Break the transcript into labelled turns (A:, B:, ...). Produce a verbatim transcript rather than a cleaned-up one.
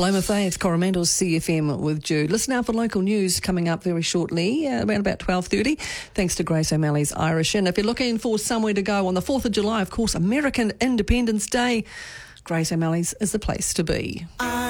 A: Paloma Faith, Coromandel's C F M with Jude. Listen out for local news coming up very shortly, uh, around about twelve thirty, thanks to Grace O'Malley's Irish Inn. If you're looking for somewhere to go on the fourth of July, of course, American Independence Day, Grace O'Malley's is the place to be.